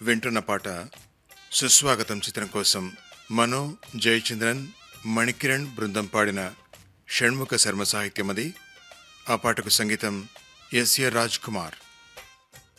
వింటున్న పాట సుస్వాగతం చిత్రం కోసం మనో జయచంద్రన్, మణికిరణ్ బృందం పాడిన షణ్ముఖ శర్మ సాహిత్యం అది. ఆ పాటకు సంగీతం ఎస్.ఏ. రాజ్ కుమార్.